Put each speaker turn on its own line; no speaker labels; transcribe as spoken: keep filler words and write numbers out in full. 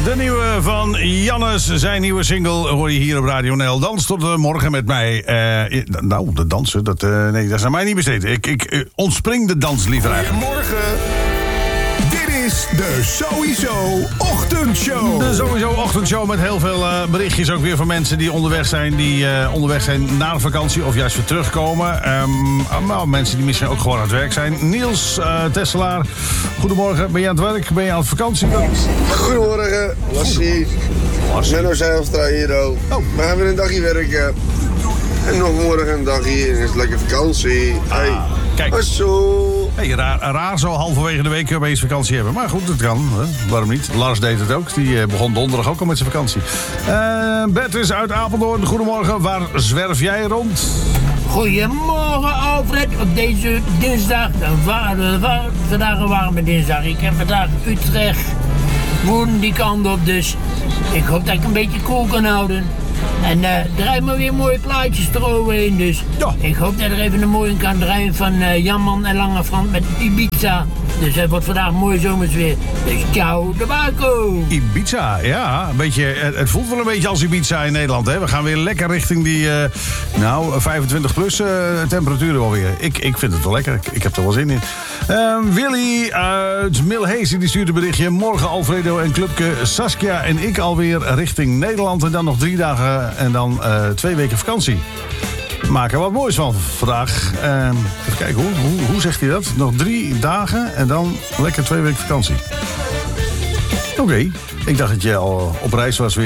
De nieuwe van Jannes, zijn nieuwe single hoor je hier op Radio N L. Dans tot uh, morgen met mij. Uh, nou, de dansen, dat, uh, nee, dat is aan mij niet besteed. Ik, ik uh, ontspring de dans liever eigenlijk.
Goedemorgen. Dit is de Sowieso Ochtendshow.
De Sowieso Ochtendshow met heel veel uh, berichtjes ook weer van mensen die onderweg zijn. Die uh, onderweg zijn naar de vakantie of juist weer terugkomen. Um, nou, mensen die misschien ook gewoon aan het werk zijn. Niels uh, Tesselaar, goedemorgen. Ben je aan het werk? Ben je aan het vakantie?
Goedemorgen, Lassie. Menno Zijlstra hier ook. Oh. We gaan weer een dagje werken. En nog morgen een dagje en is het lekker vakantie. Hey.
Ah, kijk.
Zo.
Hey, raar, raar zo halverwege de week opeens vakantie hebben. Maar goed, dat kan. Hè? Waarom niet? Lars deed het ook. Die uh, begon donderdag ook al met zijn vakantie. Uh, Bert is uit Apeldoorn. Goedemorgen. Waar zwerf jij rond?
Goedemorgen Alfred, op deze dinsdag, vandaag een warme dinsdag. Ik heb vandaag Utrecht, Woerden die kant op, dus ik hoop dat ik een beetje koel kan houden. En uh, draai maar weer mooie plaatjes eroverheen, dus ja. Ik hoop dat er even een mooie kan draaien van uh, Janman en Lange Frans met Ibiza. Dus het wordt vandaag mooi zomers weer. Dus ciao de Baco.
Ibiza, ja. Een beetje, het, het voelt wel een beetje als Ibiza in Nederland. Hè? We gaan weer lekker richting die uh, nou, vijfentwintig plus uh, temperaturen alweer. Ik, ik vind het wel lekker. Ik, ik heb er wel zin in. Uh, Willy uit Milhezen die stuurt een berichtje. Morgen Alfredo en Clubke, Saskia en ik alweer richting Nederland. En dan nog drie dagen en dan uh, twee weken vakantie. Maken er wat moois van vandaag. Uh, even kijken, hoe, hoe, hoe zegt hij dat? Nog drie dagen en dan lekker twee weken vakantie. Oké, okay. Ik dacht dat je al op reis was weer.